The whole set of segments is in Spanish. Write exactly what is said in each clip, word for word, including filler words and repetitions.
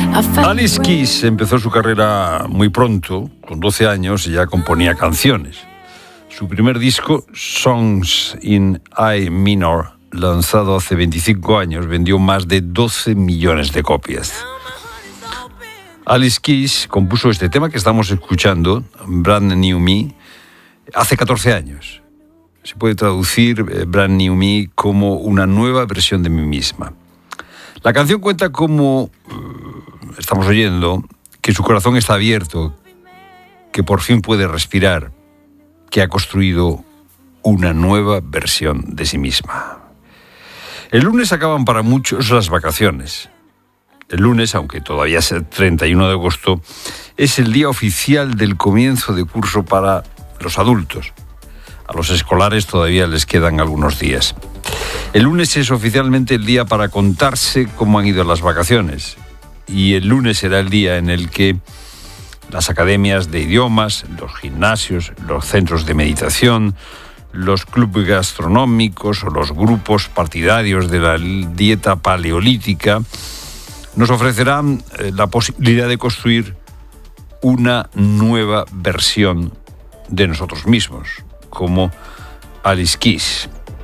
Alice Keys empezó su carrera muy pronto, con doce años, y ya componía canciones. Su primer disco, Songs in I Minor, lanzado hace veinticinco años, vendió más de doce millones de copias. Alice Keys compuso este tema que estamos escuchando, Brand New Me, hace catorce años. Se puede traducir eh, Brand New Me como una nueva versión de mí misma. La canción cuenta cómo, eh, estamos oyendo, que su corazón está abierto, que por fin puede respirar, que ha construido una nueva versión de sí misma. El lunes acaban para muchos las vacaciones. El lunes, aunque todavía es el treinta y uno de agosto, es el día oficial del comienzo de curso para los adultos. A los escolares todavía les quedan algunos días. El lunes es oficialmente el día para contarse cómo han ido las vacaciones. Y el lunes será el día en el que las academias de idiomas, los gimnasios, los centros de meditación, los clubes gastronómicos o los grupos partidarios de la dieta paleolítica nos ofrecerán la posibilidad de construir una nueva versión de nosotros mismos, como Alice Keys.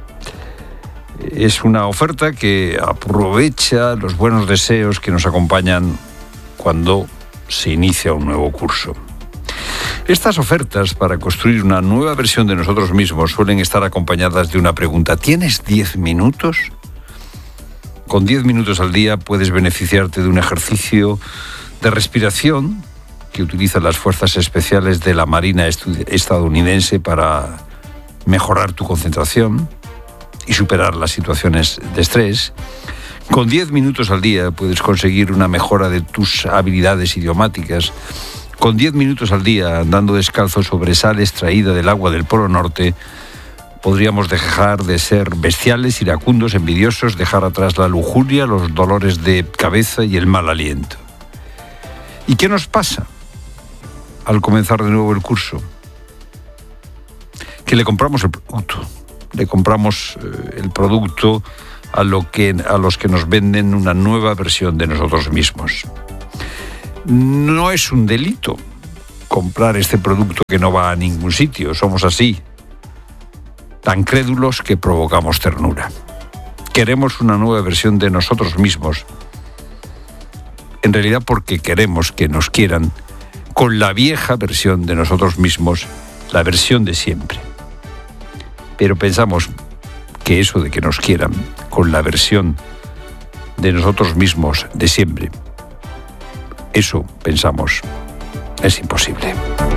Es una oferta que aprovecha los buenos deseos que nos acompañan cuando se inicia un nuevo curso. Estas ofertas para construir una nueva versión de nosotros mismos suelen estar acompañadas de una pregunta: ¿tienes diez minutos? Con diez minutos al día puedes beneficiarte de un ejercicio de respiración que utilizan las fuerzas especiales de la Marina estadounidense para mejorar tu concentración y superar las situaciones de estrés. Con diez minutos al día puedes conseguir una mejora de tus habilidades idiomáticas. Con diez minutos al día, andando descalzo sobre sal extraída del agua del Polo Norte, podríamos dejar de ser bestiales, iracundos, envidiosos, dejar atrás la lujuria, los dolores de cabeza y el mal aliento. ¿Y qué nos pasa al comenzar de nuevo el curso? Que le compramos el producto. Le compramos eh, el producto a, lo que, a los que nos venden una nueva versión de nosotros mismos. No es un delito comprar este producto que no va a ningún sitio. Somos así, tan crédulos que provocamos ternura. Queremos una nueva versión de nosotros mismos, en realidad porque queremos que nos quieran con la vieja versión de nosotros mismos, la versión de siempre. Pero pensamos que eso de que nos quieran con la versión de nosotros mismos de siempre, eso, pensamos, es imposible.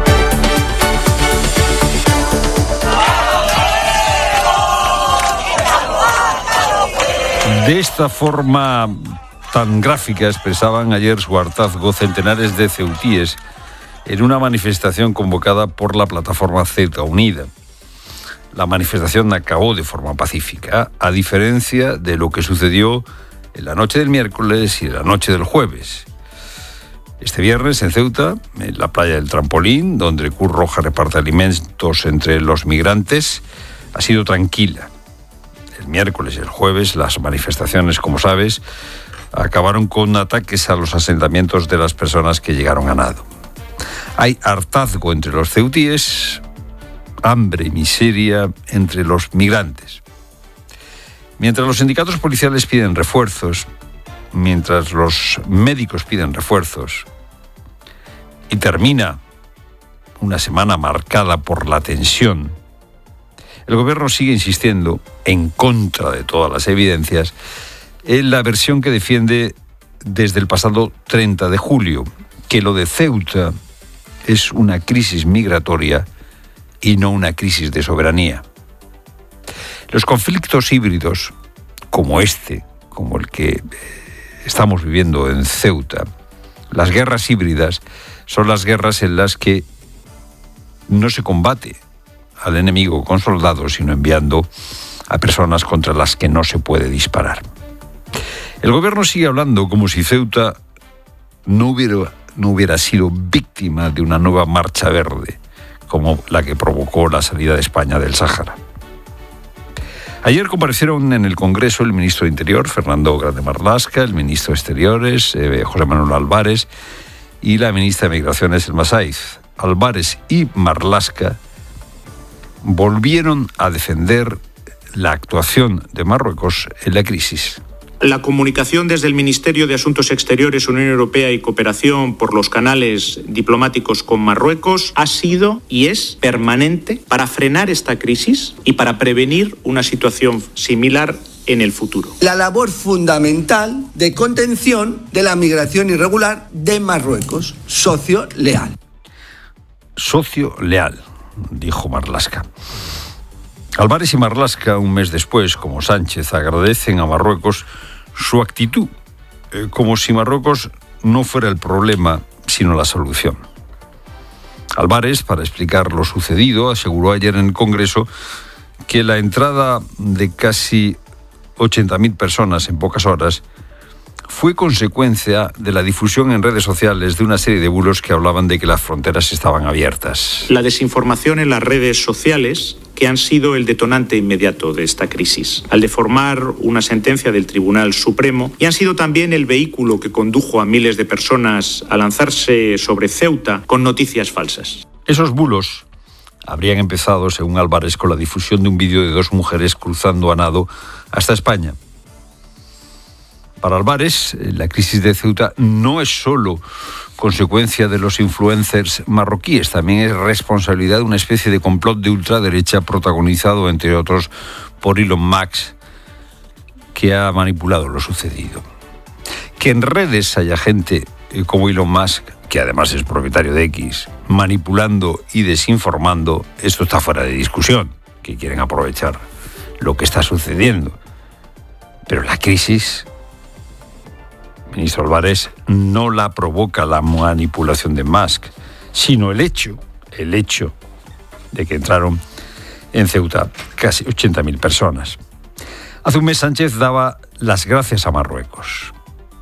De esta forma tan gráfica expresaban ayer su hartazgo centenares de ceutíes en una manifestación convocada por la plataforma Ceuta Unida. La manifestación acabó de forma pacífica, a diferencia de lo que sucedió en la noche del miércoles y en la noche del jueves. Este viernes en Ceuta, en la playa del Trampolín, donde Cruz Roja reparte alimentos entre los migrantes, ha sido tranquila. El miércoles y el jueves las manifestaciones, como sabes, acabaron con ataques a los asentamientos de las personas que llegaron a nado. Hay hartazgo entre los ceutíes, hambre y miseria entre los migrantes. Mientras los sindicatos policiales piden refuerzos, mientras los médicos piden refuerzos, y termina una semana marcada por la tensión, el gobierno sigue insistiendo, en contra de todas las evidencias, en la versión que defiende desde el pasado treinta de julio, que lo de Ceuta es una crisis migratoria y no una crisis de soberanía. Los conflictos híbridos, como este, como el que estamos viviendo en Ceuta, las guerras híbridas son las guerras en las que no se combate al enemigo con soldados, sino enviando a personas contra las que no se puede disparar. El gobierno sigue hablando como si Ceuta no hubiera, no hubiera sido víctima de una nueva marcha verde, como la que provocó la salida de España del Sáhara. Ayer comparecieron en el Congreso el ministro de Interior, Fernando Grande Marlaska, el ministro de Exteriores, eh, José Manuel Álvarez, y la ministra de Migraciones, Elma Saiz. Álvarez y Marlaska volvieron a defender la actuación de Marruecos en la crisis. La comunicación desde el Ministerio de Asuntos Exteriores, Unión Europea y Cooperación por los canales diplomáticos con Marruecos ha sido y es permanente para frenar esta crisis y para prevenir una situación similar en el futuro. La labor fundamental de contención de la migración irregular de Marruecos, socio leal. Socio leal, dijo Marlaska. Álvarez y Marlaska, un mes después, como Sánchez, agradecen a Marruecos su actitud, eh, como si Marruecos no fuera el problema, sino la solución. Álvarez, para explicar lo sucedido, aseguró ayer en el Congreso que la entrada de casi ochenta mil personas en pocas horas fue consecuencia de la difusión en redes sociales de una serie de bulos que hablaban de que las fronteras estaban abiertas. La desinformación en las redes sociales, que han sido el detonante inmediato de esta crisis, al deformar una sentencia del Tribunal Supremo, y han sido también el vehículo que condujo a miles de personas a lanzarse sobre Ceuta con noticias falsas. Esos bulos habrían empezado, según Álvarez, con la difusión de un vídeo de dos mujeres cruzando a nado hasta España. Para Álvarez, la crisis de Ceuta no es solo consecuencia de los influencers marroquíes, también es responsabilidad de una especie de complot de ultraderecha protagonizado, entre otros, por Elon Musk, que ha manipulado lo sucedido. Que en redes haya gente como Elon Musk, que además es propietario de X, manipulando y desinformando, esto está fuera de discusión, que quieren aprovechar lo que está sucediendo. Pero la crisis, ministro Álvarez, no la provoca la manipulación de Musk, sino el hecho, el hecho de que entraron en Ceuta casi ochenta mil personas. Hace un mes Sánchez daba las gracias a Marruecos.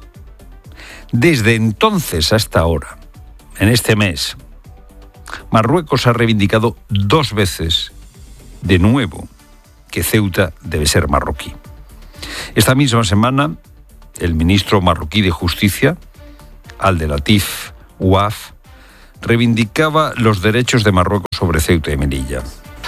Desde entonces hasta ahora, en este mes, Marruecos ha reivindicado dos veces, de nuevo, que Ceuta debe ser marroquí. Esta misma semana, el ministro marroquí de Justicia, Abdelatif Ouaf, reivindicaba los derechos de Marruecos sobre Ceuta y Melilla.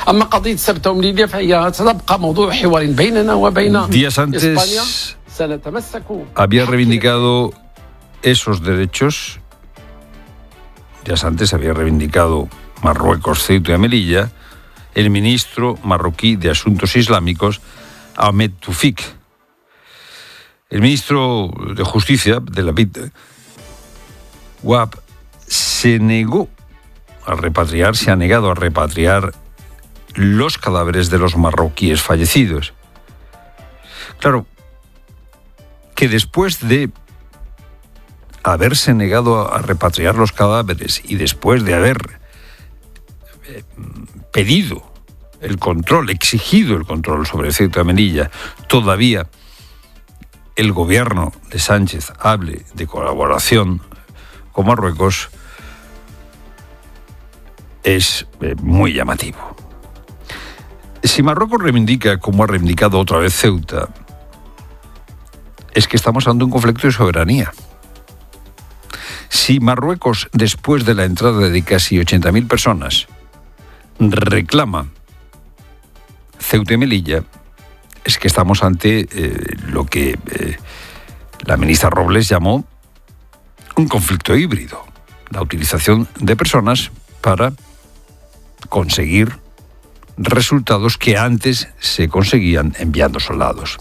Días antes había reivindicado esos derechos, días antes había reivindicado Marruecos, Ceuta y Melilla, el ministro marroquí de Asuntos Islámicos, Ahmed Toufik. El ministro de Justicia, Abdelatif Ouaf, se negó a repatriar, se ha negado a repatriar los cadáveres de los marroquíes fallecidos. Claro, que después de haberse negado a repatriar los cadáveres y después de haber eh, pedido el control, exigido el control sobre Ceuta y Melilla, todavía el gobierno de Sánchez hable de colaboración con Marruecos, es eh, muy llamativo. Si Marruecos reivindica, como ha reivindicado otra vez Ceuta, es que estamos ante un conflicto de soberanía. Si Marruecos, después de la entrada de casi ochenta mil personas, reclama Ceuta y Melilla, es que estamos ante eh, lo que eh, la ministra Robles llamó un conflicto híbrido, la utilización de personas para conseguir resultados que antes se conseguían enviando soldados.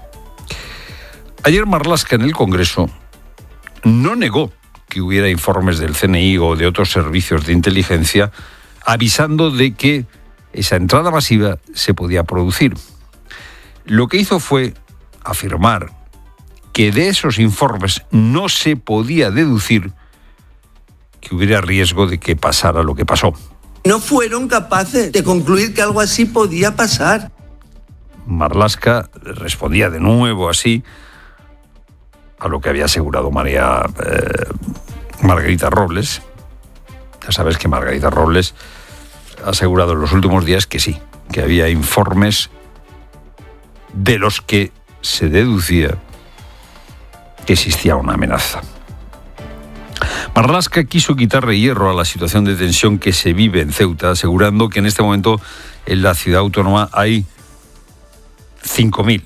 Ayer Marlaska en el Congreso no negó que hubiera informes del C N I o de otros servicios de inteligencia avisando de que esa entrada masiva se podía producir. Lo que hizo fue afirmar que de esos informes no se podía deducir que hubiera riesgo de que pasara lo que pasó. No fueron capaces de concluir que algo así podía pasar. Marlaska respondía de nuevo así a lo que había asegurado María eh, Margarita Robles. Ya sabes que Margarita Robles ha asegurado en los últimos días que sí, que había informes de los que se deducía que existía una amenaza. Marlaska quiso quitarle hierro a la situación de tensión que se vive en Ceuta, asegurando que en este momento en la ciudad autónoma hay cinco mil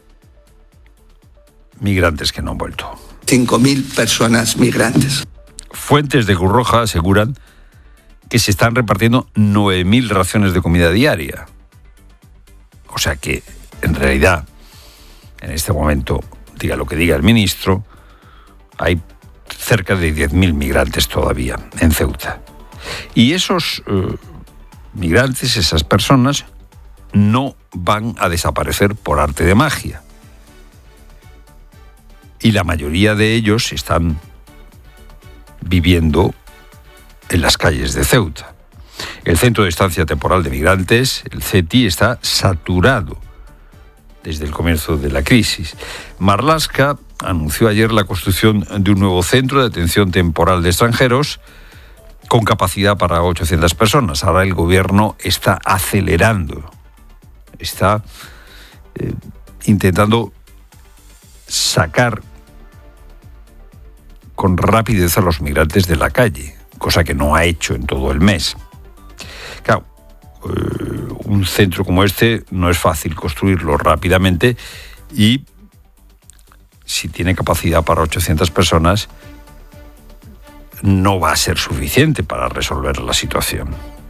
migrantes que no han vuelto. cinco mil personas migrantes. Fuentes de Cruz Roja aseguran que se están repartiendo nueve mil raciones de comida diaria. O sea que, en realidad, en este momento, diga lo que diga el ministro, hay cerca de diez mil migrantes todavía en Ceuta. Y esos eh, migrantes, esas personas, no van a desaparecer por arte de magia. Y la mayoría de ellos están viviendo en las calles de Ceuta. El Centro de Estancia Temporal de Migrantes, el C E T I, está saturado desde el comienzo de la crisis. Marlaska anunció ayer la construcción de un nuevo centro de atención temporal de extranjeros con capacidad para ochocientas personas. Ahora el gobierno está acelerando, está eh, intentando sacar con rapidez a los migrantes de la calle, cosa que no ha hecho en todo el mes. Claro, eh, un centro como este no es fácil construirlo rápidamente y si tiene capacidad para ochocientas personas no va a ser suficiente para resolver la situación.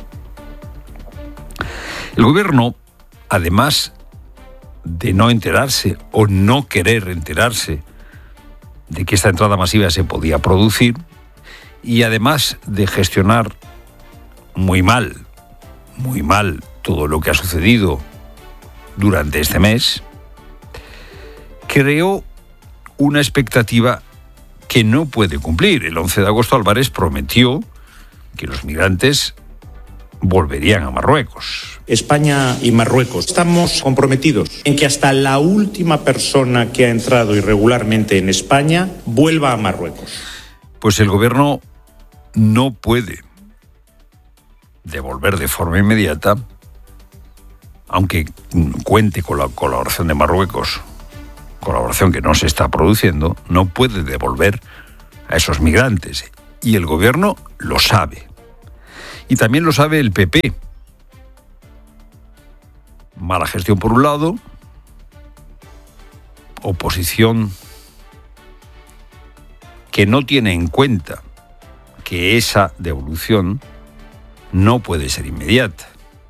El gobierno, además de no enterarse o no querer enterarse de que esta entrada masiva se podía producir, y además de gestionar muy mal, muy mal todo lo que ha sucedido durante este mes, creó una expectativa que no puede cumplir. El once de agosto Álvarez prometió que los migrantes volverían a Marruecos. España y Marruecos estamos comprometidos en que hasta la última persona que ha entrado irregularmente en España vuelva a Marruecos. Pues el gobierno no puede devolver de forma inmediata, aunque cuente con la colaboración de Marruecos, colaboración que no se está produciendo, no puede devolver a esos migrantes. Y el gobierno lo sabe. Y también lo sabe el P P. Mala gestión por un lado, oposición que no tiene en cuenta que esa devolución no puede ser inmediata.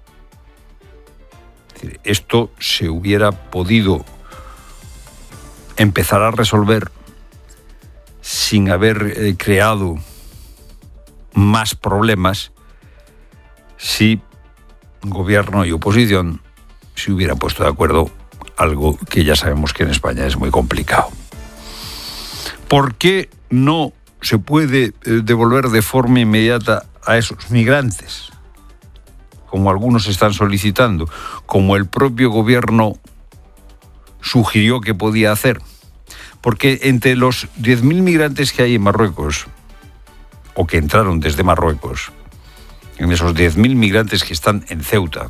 Es decir, esto se hubiera podido empezar a resolver sin haber eh, creado más problemas si gobierno y oposición se hubieran puesto de acuerdo, algo que ya sabemos que en España es muy complicado. ¿Por qué no se puede devolver de forma inmediata a esos migrantes, como algunos están solicitando, como el propio gobierno sugirió que podía hacer? Porque entre los diez mil migrantes que hay en Marruecos, o que entraron desde Marruecos, en esos diez mil migrantes que están en Ceuta,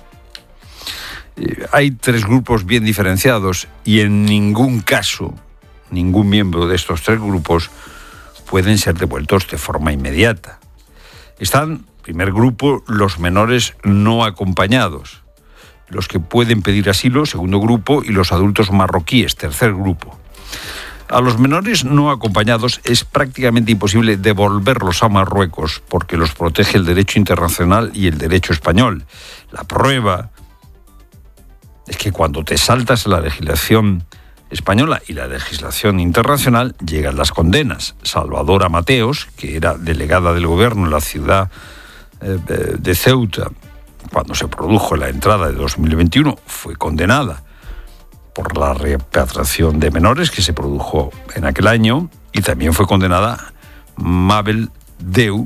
eh, hay tres grupos bien diferenciados y en ningún caso, ningún miembro de estos tres grupos pueden ser devueltos de forma inmediata. Están, primer grupo, los menores no acompañados, los que pueden pedir asilo, segundo grupo, y los adultos marroquíes, tercer grupo. A los menores no acompañados es prácticamente imposible devolverlos a Marruecos porque los protege el derecho internacional y el derecho español. La prueba es que cuando te saltas la legislación española y la legislación internacional, llegan las condenas. Salvadora Mateos, que era delegada del gobierno en la ciudad de Ceuta cuando se produjo la entrada de dos mil veintiuno, fue condenada por la repatriación de menores que se produjo en aquel año, y también fue condenada Mabel Deu,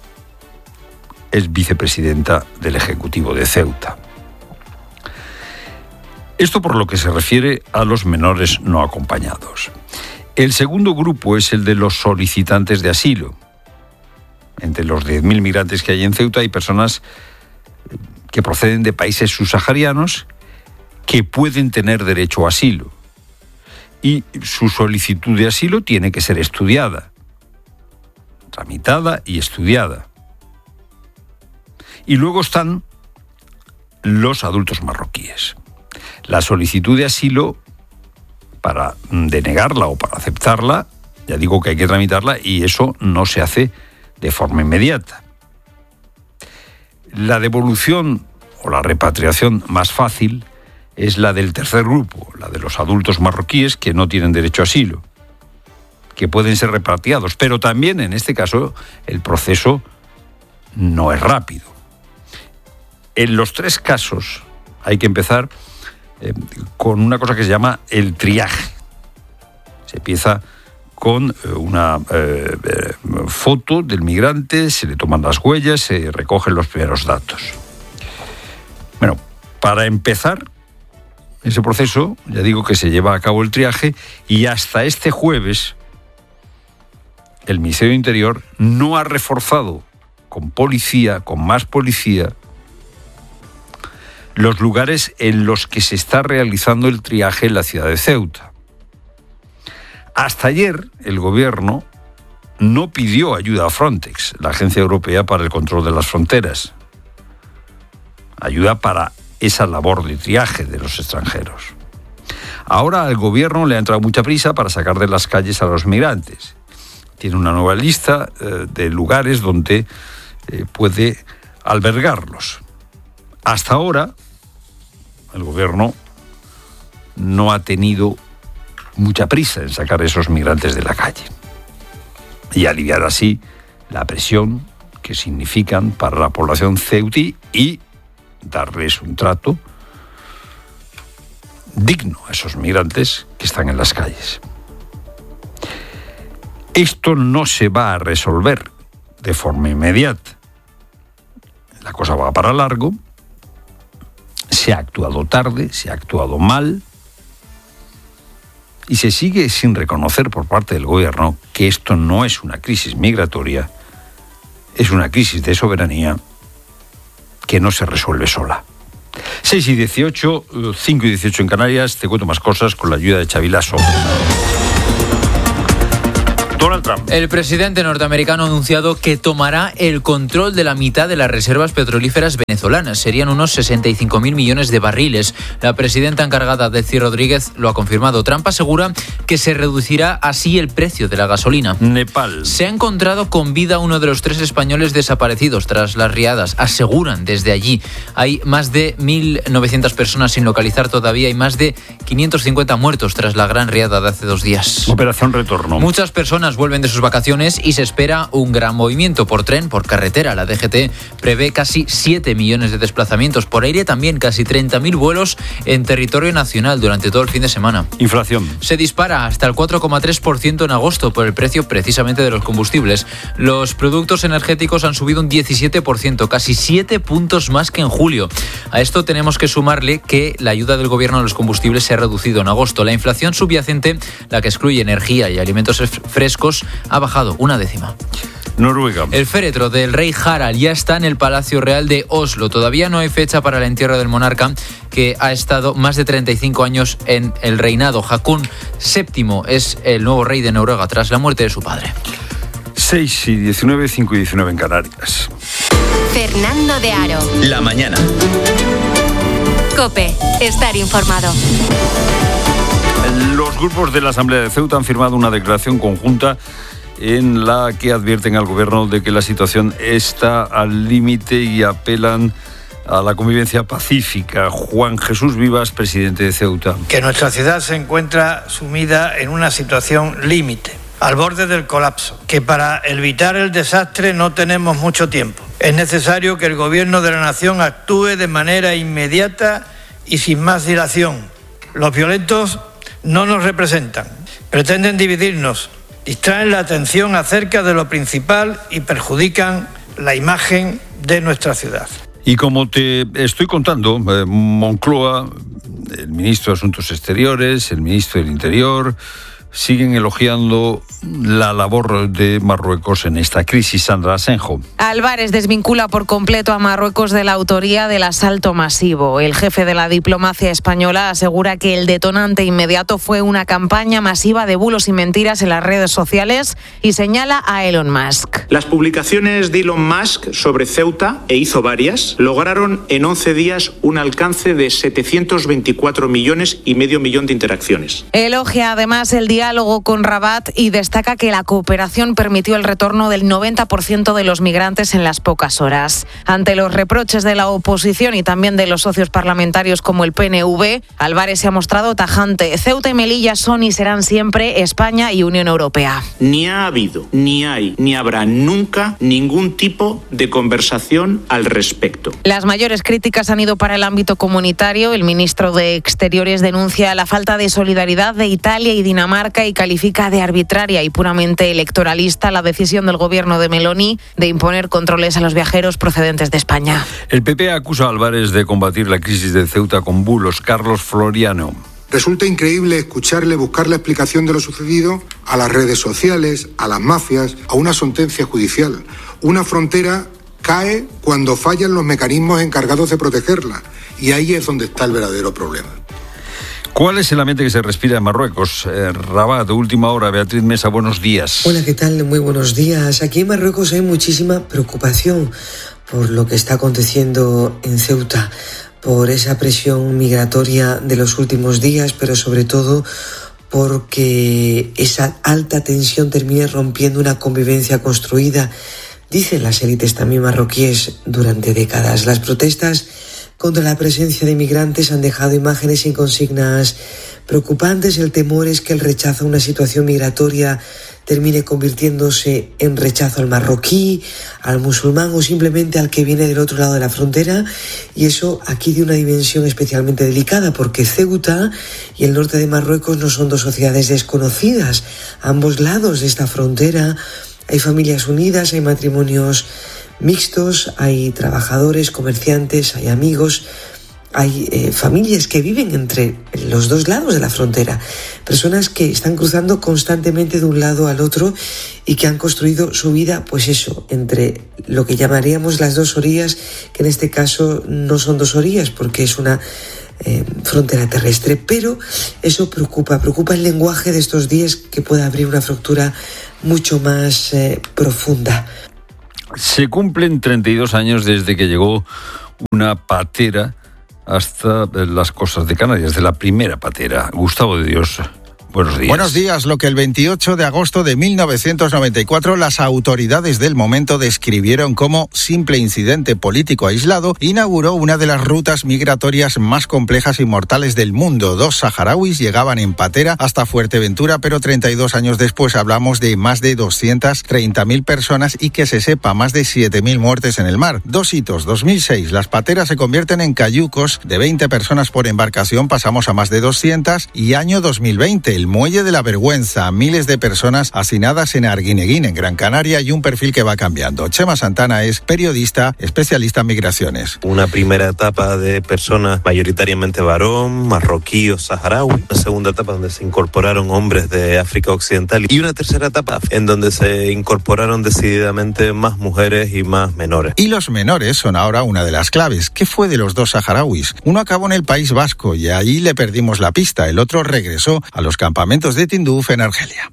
es vicepresidenta del Ejecutivo de Ceuta. Esto por lo que se refiere a los menores no acompañados. El segundo grupo es el de los solicitantes de asilo. Entre los diez mil migrantes que hay en Ceuta hay personas que proceden de países subsaharianos que pueden tener derecho a asilo. Y su solicitud de asilo tiene que ser estudiada, tramitada y estudiada. Y luego están los adultos marroquíes. La solicitud de asilo, para denegarla o para aceptarla, ya digo que hay que tramitarla y eso no se hace de forma inmediata. La devolución o la repatriación más fácil es la del tercer grupo, la de los adultos marroquíes que no tienen derecho a asilo, que pueden ser repatriados, pero también en este caso el proceso no es rápido. En los tres casos hay que empezar eh, con una cosa que se llama el triaje. Se empieza con eh, una eh, eh, foto del migrante, se le toman las huellas, se recogen los primeros datos. Bueno, para empezar ese proceso, ya digo que se lleva a cabo el triaje y hasta este jueves el Ministerio de Interior no ha reforzado con policía, con más policía, los lugares en los que se está realizando el triaje en la ciudad de Ceuta. Hasta ayer el gobierno no pidió ayuda a Frontex, la agencia europea para el control de las fronteras. Ayuda para esa labor de triaje de los extranjeros. Ahora al gobierno le ha entrado mucha prisa para sacar de las calles a los migrantes. Tiene una nueva lista eh, de lugares donde eh, puede albergarlos. Hasta ahora el gobierno no ha tenido mucha prisa en sacar a esos migrantes de la calle y aliviar así la presión que significan para la población ceutí y darles un trato digno a esos migrantes que están en las calles. Esto no se va a resolver de forma inmediata. La cosa va para largo. Se ha actuado tarde, se ha actuado mal y se sigue sin reconocer por parte del gobierno que esto no es una crisis migratoria, es una crisis de soberanía que no se resuelve sola. seis y dieciocho, cinco y dieciocho en Canarias, te cuento más cosas con la ayuda de Xavi Lasso. Donald Trump. El presidente norteamericano ha anunciado que tomará el control de la mitad de las reservas petrolíferas venezolanas. Serían unos sesenta y cinco mil millones de barriles. La presidenta encargada, Delcy Rodríguez, lo ha confirmado. Trump asegura que se reducirá así el precio de la gasolina. Nepal. Se ha encontrado con vida uno de los tres españoles desaparecidos tras las riadas. Aseguran desde allí. Hay más de mil novecientas personas sin localizar todavía y más de quinientos cincuenta muertos tras la gran riada de hace dos días. Operación Retorno. Muchas personas vuelven de sus vacaciones y se espera un gran movimiento por tren, por carretera. La D G T prevé casi siete millones de desplazamientos. Por aire también casi treinta mil vuelos en territorio nacional durante todo el fin de semana. Inflación. Se dispara hasta el cuatro coma tres por ciento en agosto por el precio precisamente de los combustibles. Los productos energéticos han subido un diecisiete por ciento, casi siete puntos más que en julio. A esto tenemos que sumarle que la ayuda del gobierno a los combustibles se ha reducido en agosto. La inflación subyacente, la que excluye energía y alimentos frescos, ha bajado una décima. Noruega. El féretro del rey Harald ya está en el Palacio Real de Oslo. Todavía no hay fecha para el entierro del monarca, que ha estado más de treinta y cinco años en el reinado. Haakon séptimo es el nuevo rey de Noruega tras la muerte de su padre. seis y diecinueve, cinco y diecinueve en Canarias. Fernando de Aro. La mañana. COPE. Estar informado. Los grupos de la Asamblea de Ceuta han firmado una declaración conjunta en la que advierten al gobierno de que la situación está al límite y apelan a la convivencia pacífica. Juan Jesús Vivas, presidente de Ceuta. Que nuestra ciudad se encuentra sumida en una situación límite, al borde del colapso, que para evitar el desastre no tenemos mucho tiempo. Es necesario que el gobierno de la nación actúe de manera inmediata y sin más dilación. Los violentos no nos representan, pretenden dividirnos, distraen la atención acerca de lo principal y perjudican la imagen de nuestra ciudad. Y como te estoy contando, eh, Moncloa, el ministro de Asuntos Exteriores, el ministro del Interior, siguen elogiando la labor de Marruecos en esta crisis. Sandra Asenjo. Álvarez desvincula por completo a Marruecos de la autoría del asalto masivo. El jefe de la diplomacia española asegura que el detonante inmediato fue una campaña masiva de bulos y mentiras en las redes sociales y señala a Elon Musk. Las publicaciones de Elon Musk sobre Ceuta, e hizo varias, lograron en once días un alcance de setecientos veinticuatro millones y medio millón de interacciones. Elogia además el diálogo con Rabat y destaca que la cooperación permitió el retorno del noventa por ciento de los migrantes en las pocas horas. Ante los reproches de la oposición y también de los socios parlamentarios como el P N V, Álvarez se ha mostrado tajante. Ceuta y Melilla son y serán siempre España y Unión Europea. Ni ha habido, ni hay, ni habrá nunca ningún tipo de conversación al respecto. Las mayores críticas han ido para el ámbito comunitario. El ministro de Exteriores denuncia la falta de solidaridad de Italia y Dinamarca y califica de arbitraria y puramente electoralista la decisión del gobierno de Meloni de imponer controles a los viajeros procedentes de España. El P P acusa a Álvarez de combatir la crisis de Ceuta con bulos. Carlos Floriano. Resulta increíble escucharle buscar la explicación de lo sucedido a las redes sociales, a las mafias, a una sentencia judicial. Una frontera cae cuando fallan los mecanismos encargados de protegerla, y ahí es donde está el verdadero problema. ¿Cuál es el ambiente que se respira en Marruecos? Eh, Rabat, última hora. Beatriz Mesa, buenos días. Hola, ¿qué tal? Muy buenos días. Aquí en Marruecos hay muchísima preocupación por lo que está aconteciendo en Ceuta, por esa presión migratoria de los últimos días, pero sobre todo porque esa alta tensión termina rompiendo una convivencia construida, dicen las élites también marroquíes, durante décadas. Las protestas contra la presencia de migrantes han dejado imágenes y consignas preocupantes. El temor es que el rechazo a una situación migratoria termine convirtiéndose en rechazo al marroquí, al musulmán o simplemente al que viene del otro lado de la frontera, y eso aquí de una dimensión especialmente delicada, porque Ceuta y el norte de Marruecos no son dos sociedades desconocidas. A ambos lados de esta frontera hay familias unidas, hay matrimonios mixtos, hay trabajadores, comerciantes, hay amigos, hay eh, familias que viven entre los dos lados de la frontera, personas que están cruzando constantemente de un lado al otro y que han construido su vida, pues eso, entre lo que llamaríamos las dos orillas, que en este caso no son dos orillas porque es una eh, frontera terrestre, pero eso preocupa, preocupa el lenguaje de estos días, que pueda abrir una fractura mucho más eh, profunda. Se cumplen treinta y dos años desde que llegó una patera hasta las costas de Canarias, de la primera patera. Gustavo de Dios, buenos días. Buenos días. Lo que el veintiocho de agosto de mil novecientos noventa y cuatro las autoridades del momento describieron como simple incidente político aislado, inauguró una de las rutas migratorias más complejas y mortales del mundo. Dos saharauis llegaban en patera hasta Fuerteventura, pero treinta y dos años después hablamos de más de doscientas treinta mil personas y, que se sepa, más de siete mil muertes en el mar. Dos hitos. dos mil seis, las pateras se convierten en cayucos. De veinte personas por embarcación pasamos a más de doscientas. Y año dos mil veinte, el muelle de la vergüenza, miles de personas hacinadas en Arguineguín, en Gran Canaria, y un perfil que va cambiando. Chema Santana es periodista, especialista en migraciones. Una primera etapa de personas mayoritariamente varón, marroquí o saharaui. Una segunda etapa donde se incorporaron hombres de África Occidental. Y una tercera etapa en donde se incorporaron decididamente más mujeres y más menores. Y los menores son ahora una de las claves. ¿Qué fue de los dos saharauis? Uno acabó en el País Vasco y ahí le perdimos la pista. El otro regresó a los campamentos de Tinduf, en Argelia.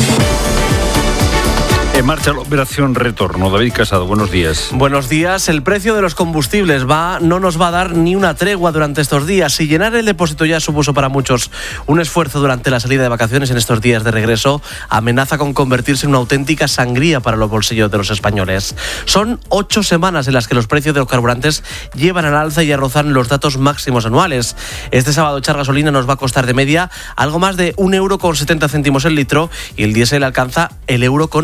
En marcha la operación Retorno. David Casado, buenos días. Buenos días. El precio de los combustibles va, no nos va a dar ni una tregua durante estos días. Y llenar el depósito ya supuso para muchos un esfuerzo durante la salida de vacaciones en estos días de regreso, amenaza con convertirse en una auténtica sangría para los bolsillos de los españoles. Son ocho semanas en las que los precios de los carburantes llevan al alza y ya rozan los datos máximos anuales. Este sábado echar gasolina nos va a costar de media algo más de un euro con setenta céntimos el litro y el diésel alcanza el euro con noventa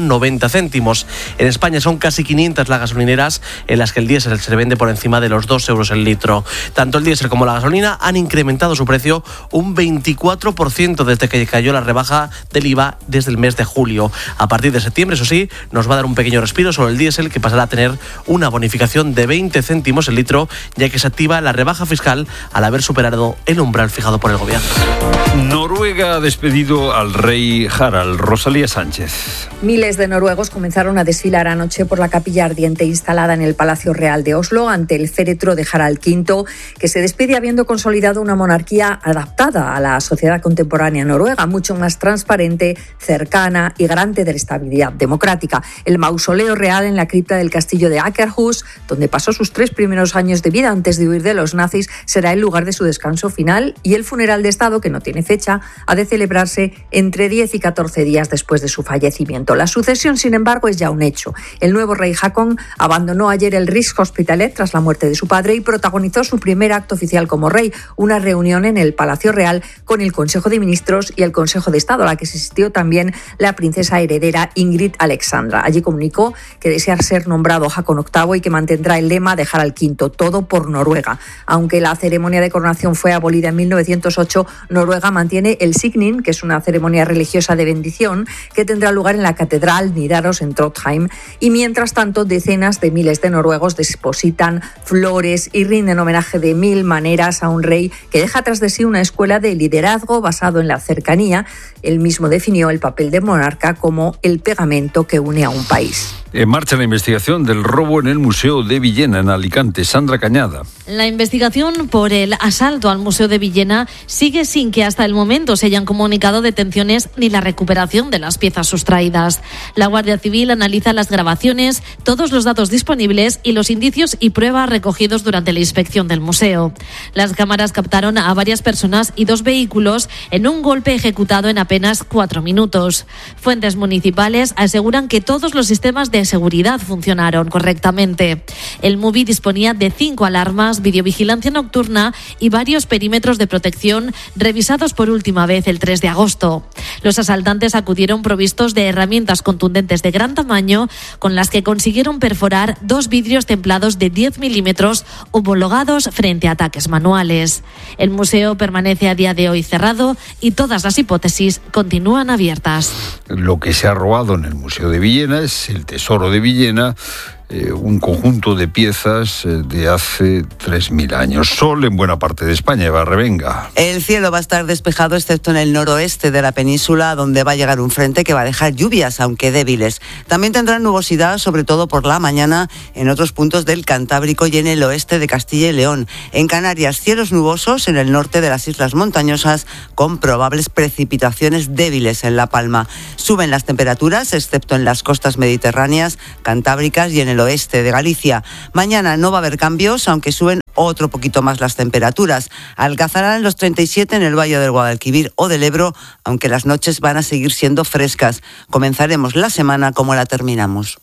noventa céntimos. En España son casi quinientas las gasolineras en las que el diésel se vende por encima de los dos euros el litro. Tanto el diésel como la gasolina han incrementado su precio un veinticuatro por ciento desde que cayó la rebaja del I V A desde el mes de julio. A partir de septiembre, eso sí, nos va a dar un pequeño respiro sobre el diésel, que pasará a tener una bonificación de veinte céntimos el litro, ya que se activa la rebaja fiscal al haber superado el umbral fijado por el gobierno. Noruega ha despedido al rey Harald. Rosalía Sánchez. Miles de noruegos comenzaron a desfilar anoche por la capilla ardiente instalada en el Palacio Real de Oslo ante el féretro de Harald quinto, que se despide habiendo consolidado una monarquía adaptada a la sociedad contemporánea noruega, mucho más transparente, cercana y garante de la estabilidad democrática. El mausoleo real en la cripta del castillo de Akerhus, donde pasó sus tres primeros años de vida antes de huir de los nazis, será el lugar de su descanso final, y el funeral de Estado, que no tiene fecha, ha de celebrarse entre diez y catorce días después de su fallecimiento. La sucesión, sin embargo, es ya un hecho. El nuevo rey Haakon abandonó ayer el Rikshospitalet tras la muerte de su padre y protagonizó su primer acto oficial como rey, una reunión en el Palacio Real con el Consejo de Ministros y el Consejo de Estado, a la que asistió también la princesa heredera Ingrid Alexandra. Allí comunicó que desea ser nombrado Haakon octavo y que mantendrá el lema de Harald quinto, todo por Noruega. Aunque la ceremonia de coronación fue abolida en mil novecientos ocho, Noruega mantiene el signing, que es una ceremonia religiosa de bendición que tendrá lugar en la Catedral Nidaros en Trondheim, y mientras tanto decenas de miles de noruegos depositan flores y rinden homenaje de mil maneras a un rey que deja tras de sí una escuela de liderazgo basado en la cercanía. Él mismo definió el papel de monarca como el pegamento que une a un país. En marcha la investigación del robo en el Museo de Villena, en Alicante. Sandra Cañada. La investigación por el asalto al Museo de Villena sigue sin que hasta el momento se hayan comunicado detenciones ni la recuperación de las piezas sustraídas. La Guardia Civil analiza las grabaciones, todos los datos disponibles y los indicios y pruebas recogidos durante la inspección del museo. Las cámaras captaron a varias personas y dos vehículos en un golpe ejecutado en apenas cuatro minutos. Fuentes municipales aseguran que todos los sistemas de seguridad funcionaron correctamente. El MUBI disponía de cinco alarmas, videovigilancia nocturna y varios perímetros de protección revisados por última vez el tres de agosto. Los asaltantes acudieron provistos de herramientas contundentes de gran tamaño con las que consiguieron perforar dos vidrios templados de diez milímetros homologados frente a ataques manuales. El museo permanece a día de hoy cerrado y todas las hipótesis continúan abiertas. Lo que se ha robado en el Museo de Villena es el tesoro de Villena, eh, un conjunto de piezas eh, de hace tres mil años. Sol en buena parte de España. Eva Revenga. El cielo va a estar despejado excepto en el noroeste de la península, donde va a llegar un frente que va a dejar lluvias, aunque débiles. También tendrán nubosidad, sobre todo por la mañana, en otros puntos del Cantábrico y en el oeste de Castilla y León. En Canarias, cielos nubosos en el norte de las islas montañosas, con probables precipitaciones débiles en La Palma. Suben las temperaturas, excepto en las costas mediterráneas, cantábricas y en el oeste de Galicia. Mañana no va a haber cambios, aunque suben otro poquito más las temperaturas. Alcanzarán los treinta y siete en el Valle del Guadalquivir o del Ebro, aunque las noches van a seguir siendo frescas. Comenzaremos la semana como la terminamos.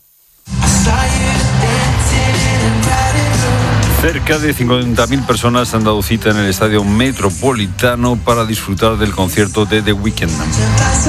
Cerca de cincuenta mil personas han dado cita en el Estadio Metropolitano para disfrutar del concierto de The Weeknd.